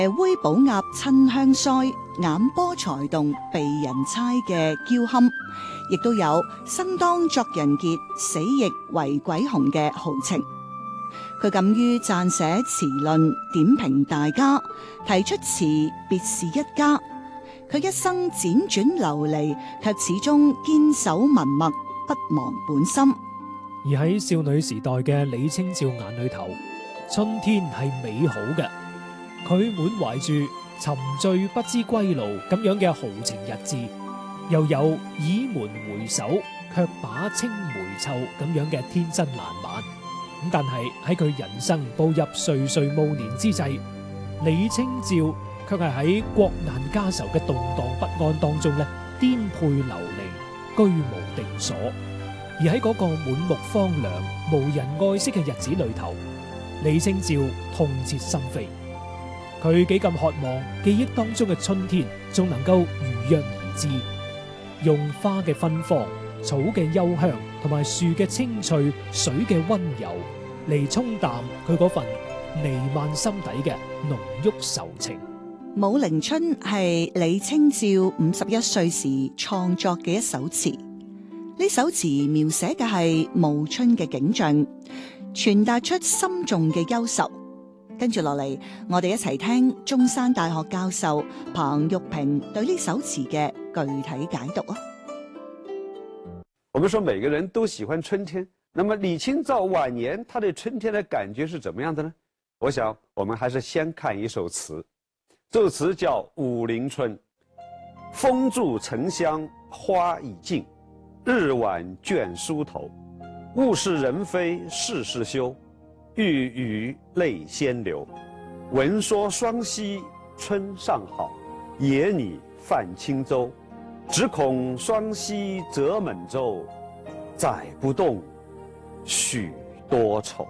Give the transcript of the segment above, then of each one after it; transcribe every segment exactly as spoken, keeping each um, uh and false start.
煨寶鴨親香腮，眼波才動被人猜嘅嬌憨，亦都有生當作人傑，死亦為鬼雄嘅豪情。佢敢於撰寫詞論，點評大家，提出詞別是一家。佢一生輾轉流離，卻始終堅守文墨，不忘本心。 而喺少女時代嘅李清照眼裏頭，春天係美好嘅。佢滿懷住沉醉不知歸路咁樣嘅豪情逸致，又有倚門回首卻把青梅嗅咁樣嘅天真爛漫。咁但係喺佢人生步入垂垂暮年之際，李清照卻係喺國難家仇嘅動盪不安當中咧，顛沛流離，居無定所。而喺嗰個滿目荒涼、無人愛惜嘅日子裏頭，李清照痛徹心扉。佢幾咁渴望記憶當中嘅春天仲能夠如約而至，用花嘅芬芳、草嘅幽香同埋樹嘅青翠、水嘅溫柔嚟沖淡佢嗰份彌漫心底嘅濃郁愁情。 《武陵春》係李清照五十一歲時創作嘅一首詞，呢首詞描寫嘅係暮春嘅景象，傳達出深重嘅憂愁。跟住落嚟，我哋一齊聽中山大學教授彭玉平對呢首詞嘅具體解讀啊！ 我們說每個人都喜歡春天，那麼李清照晚年他對春天的感覺是怎麼樣的呢？我想我們還是先看一首詞，這首詞叫《武陵春》。風住沉香花已盡，日晚倦梳頭。物是人非事事休，欲語淚先流。聞說雙溪春尚好，野擬泛輕舟。只恐雙溪舴滿舟，載不動許多愁。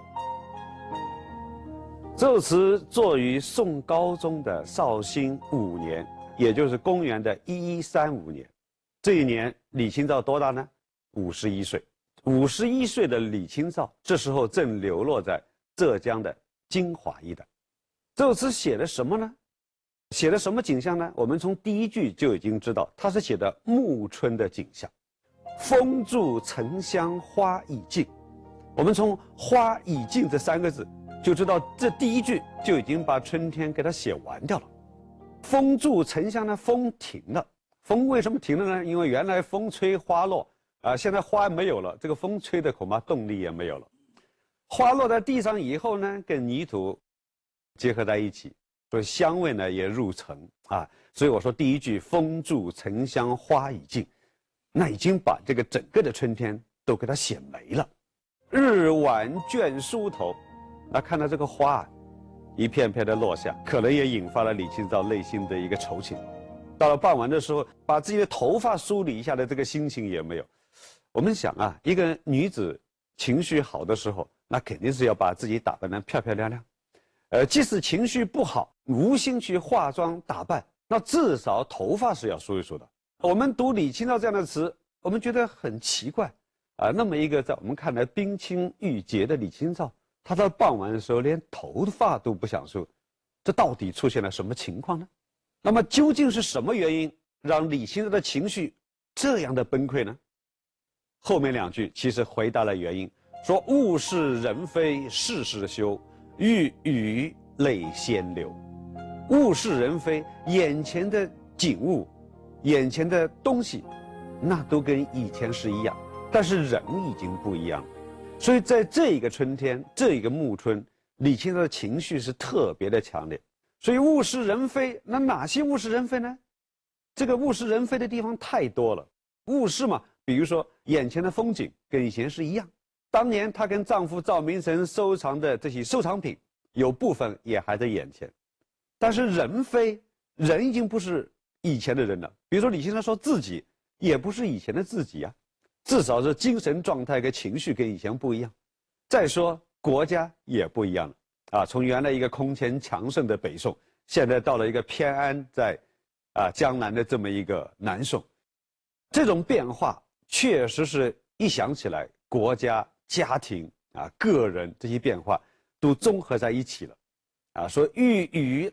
這首詞作於宋高宗的紹興五年，也就是公元的一一三五年。這一年李清照多大呢？五十一歲。五十一歲的李清照，這時候正流落在浙江的金華一帶。這首詞寫的什麼呢？寫的什麼景象呢？我們從第一句就已經知道，它是寫的暮春的景象。風住沉香花已盡，我們從花已盡這三個字就知道，這第一句就已經把春天給它寫完掉了。風住沉香呢，風停了。風為什麼停了呢？因為原來風吹花落啊，現在花沒有了，這個風吹的恐怕動力也沒有了。花落在地上以後呢，跟泥土結合在一起，所以香味呢也入塵啊。所以我說第一句風住沉香花已盡，那已經把這個整個的春天都給它寫沒了。日晚倦梳頭，那看到這個花一片片的落下，可能也引發了李清照內心的一個愁情。到了傍晚的時候，把自己的頭髮梳理一下的這個心情也沒有。我們想啊，一個女子情緒好的時候，那肯定是要把自己打扮得漂漂亮亮。呃，即使情緒不好，無心去化妝打扮，那至少頭髮是要梳一梳的。我們讀李清照這樣的詞，我們覺得很奇怪啊。那麼一個在我們看來冰清玉潔的李清照，她到傍晚的時候連頭髮都不想梳，這到底出現了什麼情況呢？那麼究竟是什麼原因讓李清照的情緒這樣的崩潰呢？後面兩句其實回答了原因，說物是人非事事休，欲語淚先流。物是人非，眼前的景物，眼前的東西，那都跟以前是一樣，但是人已經不一樣了。所以在這一個春天，這一個暮春，李清照的情緒是特別的強烈。所以物是人非，那哪些物是人非呢？這個物是人非的地方太多了。物是嘛，比如說眼前的風景跟以前是一樣，當年她跟丈夫趙明誠收藏的這些收藏品，有部分也還在眼前。但是人非，人已經不是以前的人了。比如說李清照說自己也不是以前的自己啊，至少是精神狀態跟情緒跟以前不一樣。再說國家也不一樣了啊，從原來一個空前強盛的北宋，現在到了一個偏安在啊江南的這麼一個南宋。這種變化確實是一想起來，國家、家庭啊、個人這些變化都綜合在一起了，啊，說欲語